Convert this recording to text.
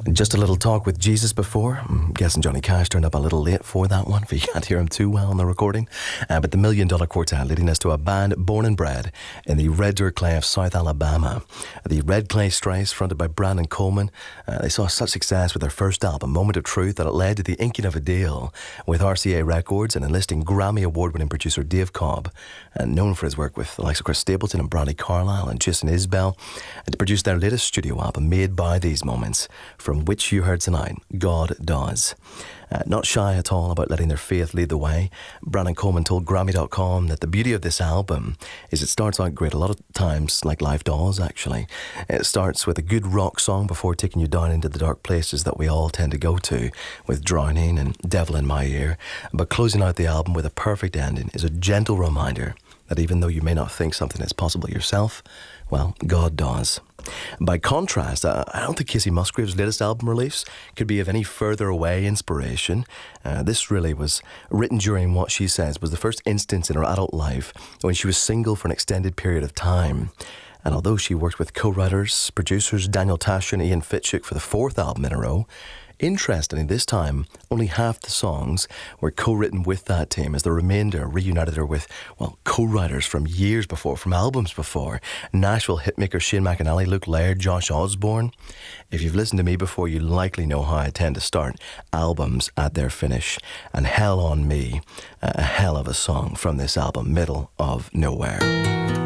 Just a little talk with Jesus before. I'm guessing Johnny Cash turned up a little late for that one, for you can't hear him too well on the recording. But the $1 Million Quartet leading us to a band born and bred in the Red Dirt Clay of South Alabama. The Red Clay Strays, fronted by Brandon Coleman, they saw such success with their first album, Moment of Truth, that it led to the inking of a deal with RCA Records and enlisting Grammy Award-winning producer Dave Cobb, known for his work with the likes of Chris Stapleton and Brandy Carlisle and Jason Isbell, to produce their latest studio album, Made by These Moments, from which you heard tonight, God Does. Not shy at all about letting their faith lead the way, Brandon Coleman told Grammy.com that the beauty of this album is it starts out great, a lot of times like life does actually. It starts with a good rock song before taking you down into the dark places that we all tend to go to, with Drowning and Devil in My Ear. But closing out the album with a perfect ending is a gentle reminder that even though you may not think something is possible yourself, well, God does. By contrast, I don't think Kacey Musgrave's latest album release could be of any further away inspiration. This really was written during what she says was the first instance in her adult life when she was single for an extended period of time. And although she worked with co-writers, producers Daniel Tasha and Ian Fitchuk for the fourth album in a row, interestingly, this time, only half the songs were co-written with that team, as the remainder reunited her with, well, co-writers from years before, from albums before. Nashville hitmaker Shane McAnally, Luke Laird, Josh Osborne. If you've listened to me before, you likely know how I tend to start albums at their finish. And Hell on Me, a hell of a song from this album, Middle of Nowhere.